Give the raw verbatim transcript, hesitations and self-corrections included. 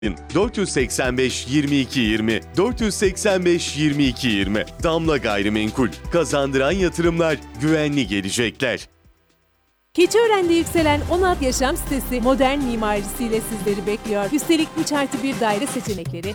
dört yüz seksen beş yirmi iki yirmi dört yüz seksen beş yirmi iki yirmi Damla Gayrimenkul, kazandıran yatırımlar, güvenli gelecekler. Keçiören'de yükselen Onat Yaşam sitesi modern mimarisiyle sizleri bekliyor. Üstelik üç artı bir daire seçenekleri,